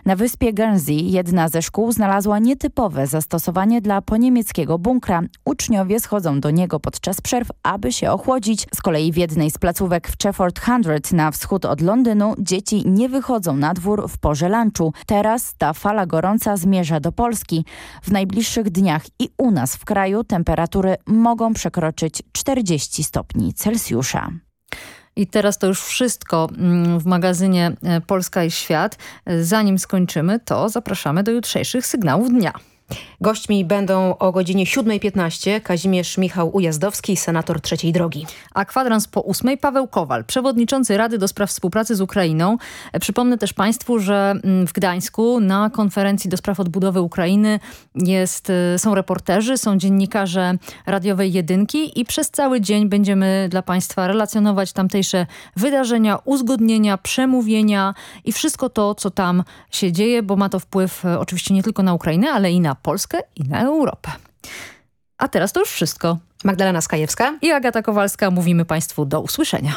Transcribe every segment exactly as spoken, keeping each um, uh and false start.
Na wyspie Guernsey jedna ze szkół znalazła nietypowe zastosowanie dla poniemieckiego bunkra. Uczniowie schodzą do niego podczas przerw, aby się ochłodzić. Z kolei w jednej z placówek w Trafford Hundred na wschód od Londynu dzieci nie wychodzą na dwór w porze lunchu. Teraz ta fala gorąca zmierza do Polski. W najbliższych dniach i u nas w kraju temperatury mogą przekroczyć czterdzieści stopni Celsjusza. I teraz to już wszystko w magazynie Polska i Świat. Zanim skończymy, to zapraszamy do jutrzejszych sygnałów dnia. Gośćmi będą o godzinie siódma piętnaście Kazimierz Michał Ujazdowski, senator Trzeciej Drogi. A kwadrans po ósmej Paweł Kowal, przewodniczący Rady do Spraw Współpracy z Ukrainą. Przypomnę też Państwu, że w Gdańsku na konferencji do spraw odbudowy Ukrainy jest, są reporterzy, są dziennikarze radiowej Jedynki i przez cały dzień będziemy dla Państwa relacjonować tamtejsze wydarzenia, uzgodnienia, przemówienia i wszystko to, co tam się dzieje, bo ma to wpływ oczywiście nie tylko na Ukrainę, ale i na Polskę i na Europę. A teraz to już wszystko. Magdalena Skajewska i Agata Kowalska. Mówimy Państwu do usłyszenia.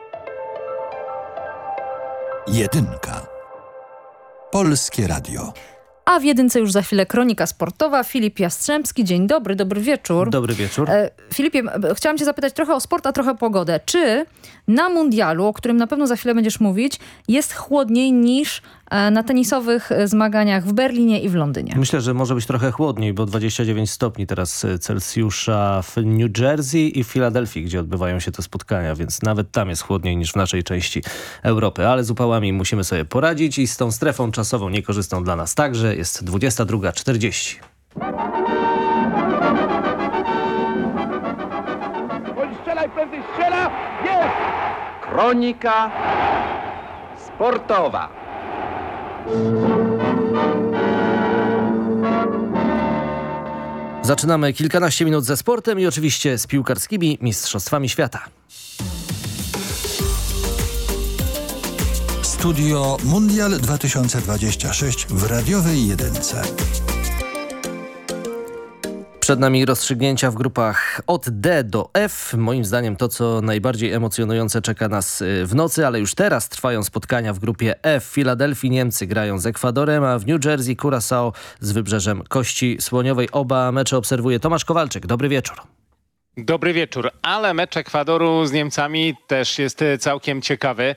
Jedynka. Polskie Radio. A w Jedynce już za chwilę kronika sportowa. Filip Jastrzębski. Dzień dobry, dobry wieczór. Dobry wieczór. E, Filipie, chciałam cię zapytać trochę o sport, a trochę o pogodę. Czy na mundialu, o którym na pewno za chwilę będziesz mówić, jest chłodniej niż na tenisowych zmaganiach w Berlinie i w Londynie? Myślę, że może być trochę chłodniej, bo dwadzieścia dziewięć stopni teraz Celsjusza w New Jersey i w Filadelfii, gdzie odbywają się te spotkania, więc nawet tam jest chłodniej niż w naszej części Europy. Ale z upałami musimy sobie poradzić i z tą strefą czasową niekorzystną dla nas także. Jest dwudziesta druga czterdzieści. Strzelaj, prędzej strzela! Jest! Kronika sportowa. Zaczynamy kilkanaście minut ze sportem i oczywiście z piłkarskimi mistrzostwami świata. Studio Mundial dwa tysiące dwadzieścia sześć w radiowej Jedynce. Przed nami rozstrzygnięcia w grupach od D do F. Moim zdaniem to, co najbardziej emocjonujące czeka nas w nocy, ale już teraz trwają spotkania w grupie F. W Filadelfii Niemcy grają z Ekwadorem, a w New Jersey Curaçao z Wybrzeżem Kości Słoniowej. Oba mecze obserwuje Tomasz Kowalczyk. Dobry wieczór. Dobry wieczór, ale mecz Ekwadoru z Niemcami też jest całkiem ciekawy.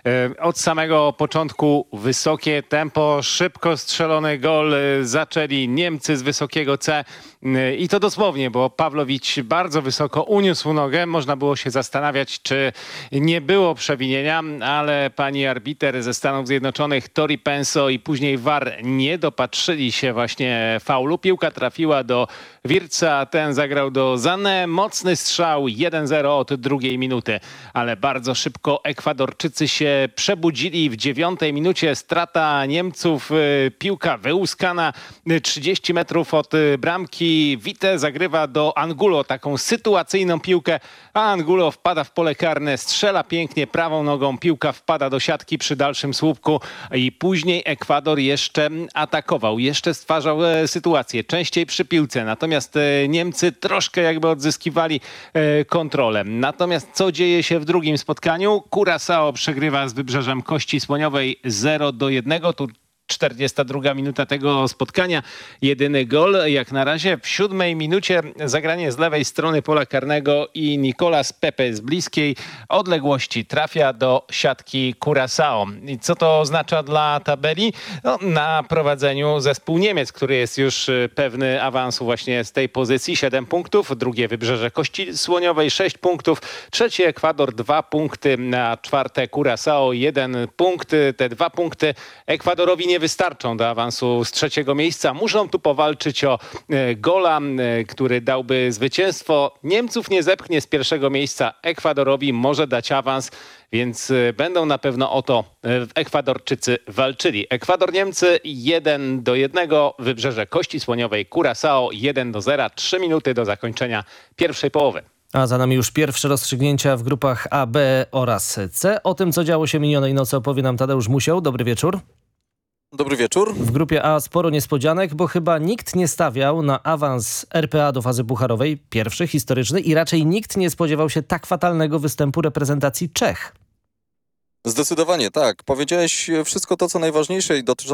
Od samego początku wysokie tempo, szybko strzelony gol. Zaczęli Niemcy z wysokiego C i to dosłownie, bo Pawlowicz bardzo wysoko uniósł nogę. Można było się zastanawiać, czy nie było przewinienia, ale pani arbiter ze Stanów Zjednoczonych Tori Penso i później V A R nie dopatrzyli się właśnie faulu. Piłka trafiła do Wirtza, ten zagrał do Zané. Mocny strzał, jeden zero od drugiej minuty, ale bardzo szybko Ekwadorczycy się przebudzili. W dziewiątej minucie strata Niemców, piłka wyłuskana trzydzieści metrów od bramki. Vite zagrywa do Angulo taką sytuacyjną piłkę, a Angulo wpada w pole karne, strzela pięknie prawą nogą, piłka wpada do siatki przy dalszym słupku i później Ekwador jeszcze atakował, jeszcze stwarzał sytuację, częściej przy piłce, natomiast Niemcy troszkę jakby odzyskiwali kontrolę. Natomiast co dzieje się w drugim spotkaniu? Curaçao przegrywa z Wybrzeżem Kości Słoniowej zero do jednego. Tu czterdziesta druga minuta tego spotkania. Jedyny gol jak na razie. W siódmej minucie zagranie z lewej strony pola karnego i Nicolas Pepe z bliskiej odległości trafia do siatki Curaçao. I co to oznacza dla tabeli? No, na prowadzeniu zespół Niemiec, który jest już pewny awansu właśnie z tej pozycji. siedem punktów. Drugie Wybrzeże Kości Słoniowej sześć punktów. Trzeci Ekwador dwa punkty. Na czwarte Curaçao jeden punkt. Te dwa punkty Ekwadorowi nie wystarczą do awansu z trzeciego miejsca. Muszą tu powalczyć o e, gola, e, który dałby zwycięstwo. Niemców nie zepchnie z pierwszego miejsca. Ekwadorowi może dać awans, więc e, będą na pewno o to e, Ekwadorczycy walczyli. Ekwador-Niemcy jeden do jednego. Wybrzeże Kości Słoniowej Curaçao jeden do zera. Trzy minuty do zakończenia pierwszej połowy. A za nami już pierwsze rozstrzygnięcia w grupach A, B oraz C. O tym, co działo się minionej nocy, opowie nam Tadeusz Musioł. Dobry wieczór. Dobry wieczór. W grupie A sporo niespodzianek, bo chyba nikt nie stawiał na awans R P A do fazy pucharowej, pierwszy historyczny, i raczej nikt nie spodziewał się tak fatalnego występu reprezentacji Czech. Zdecydowanie tak. Powiedziałeś wszystko to, co najważniejsze i dotyczące